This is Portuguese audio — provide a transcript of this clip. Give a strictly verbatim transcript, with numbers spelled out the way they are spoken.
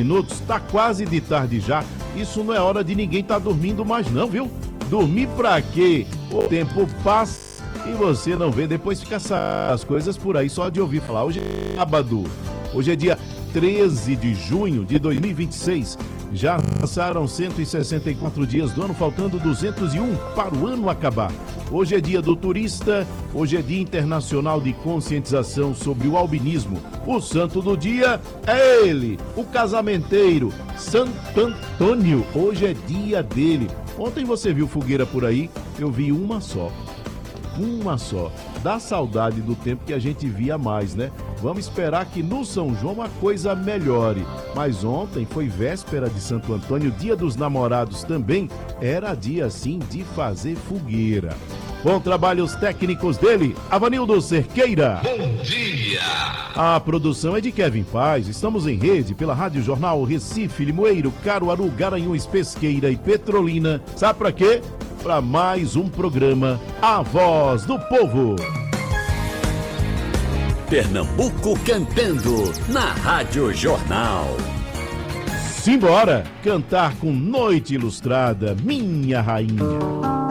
minutos, tá quase de tarde já. Isso não é hora de ninguém tá dormindo mais não, viu? Dormir pra quê? O tempo passa e você não vê, depois fica essas coisas por aí só de ouvir falar. Hoje é sábado, hoje é dia treze de junho de dois mil e vinte e seis. Já passaram cento e sessenta e quatro dias do ano, faltando duzentos e um para o ano acabar. Hoje é dia do turista, hoje é dia internacional de conscientização sobre o albinismo. O santo do dia é ele, o casamenteiro, Santo Antônio. Hoje é dia dele. Ontem você viu fogueira por aí? Eu vi uma só. Uma só. Dá saudade do tempo que a gente via mais, né? Vamos esperar que no São João a coisa melhore. Mas ontem foi véspera de Santo Antônio, dia dos namorados também. Era dia, sim, de fazer fogueira. Bom trabalho os técnicos dele, Avanildo Cerqueira. Bom dia! A produção é de Kevin Paz. Estamos em rede pela Rádio Jornal Recife, Limoeiro, Caruaru, Garanhuns, Pesqueira e Petrolina. Sabe pra quê? Para mais um programa, A Voz do Povo. Pernambuco cantando na Rádio Jornal. Simbora cantar com Noite Ilustrada, minha rainha.